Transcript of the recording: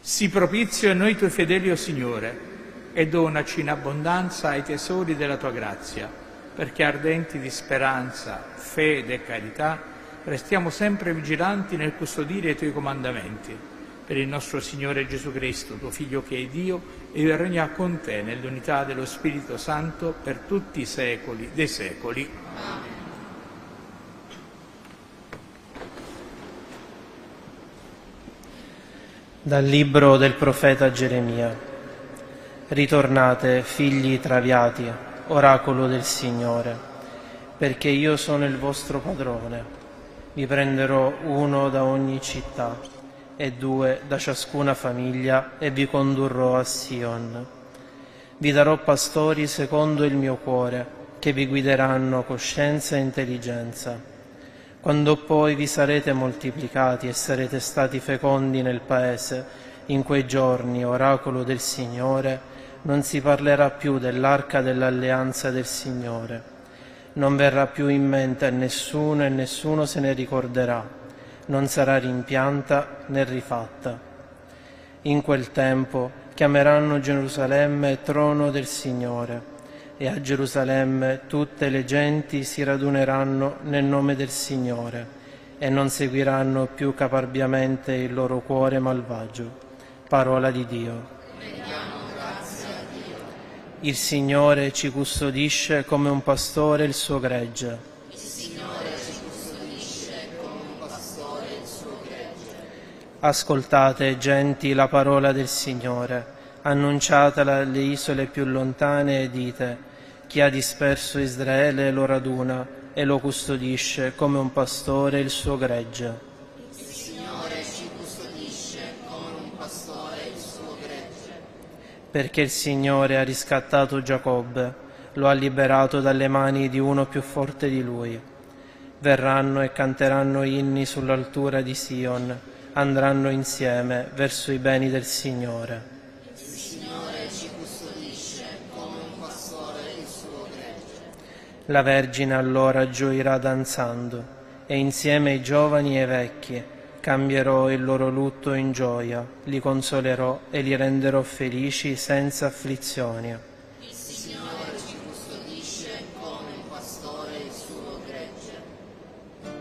Sii propizio a noi tuoi fedeli, o Signore, e donaci in abbondanza ai tesori della tua grazia, perché ardenti di speranza, fede e carità, restiamo sempre vigilanti nel custodire i tuoi comandamenti. Per il nostro Signore Gesù Cristo, tuo Figlio che è Dio, e regna con te nell'unità dello Spirito Santo per tutti i secoli dei secoli. Amen. Dal libro del profeta Geremia. Ritornate, figli traviati, oracolo del Signore, perché io sono il vostro padrone. Vi prenderò uno da ogni città e 2 da ciascuna famiglia e vi condurrò a Sion. Vi darò pastori secondo il mio cuore, che vi guideranno con scienza e intelligenza. Quando poi vi sarete moltiplicati e sarete stati fecondi nel paese, in quei giorni, oracolo del Signore, non si parlerà più dell'arca dell'alleanza del Signore. Non verrà più in mente a nessuno e nessuno se ne ricorderà. Non sarà rimpianta né rifatta. In quel tempo chiameranno Gerusalemme trono del Signore, e a Gerusalemme tutte le genti si raduneranno nel nome del Signore e non seguiranno più caparbiamente il loro cuore malvagio. Parola di Dio. Rendiamo grazie a Dio. Il Signore ci custodisce come un pastore il suo gregge. Il Signore ci custodisce come un pastore il suo gregge. Ascoltate, genti, la parola del Signore. Annunciatela alle isole più lontane e dite: chi ha disperso Israele lo raduna e lo custodisce come un pastore il suo gregge. Il Signore ci custodisce come un pastore il suo gregge. Perché il Signore ha riscattato Giacobbe, lo ha liberato dalle mani di uno più forte di lui. Verranno e canteranno inni sull'altura di Sion, andranno insieme verso i beni del Signore. La Vergine allora gioirà danzando, e insieme ai giovani e ai vecchi cambierò il loro lutto in gioia, li consolerò e li renderò felici senza afflizioni.